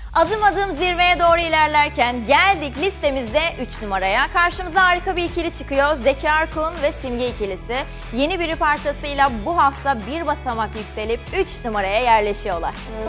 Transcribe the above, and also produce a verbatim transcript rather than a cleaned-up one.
Adım adım zirveye doğru ilerlerken geldik listemizde üç numaraya. Karşımıza harika bir ikili çıkıyor. Zeki Arkun ve Simge ikilisi. Yeni bir parçasıyla bu hafta bir basamak yükselip üç numaraya yerleşiyorlar.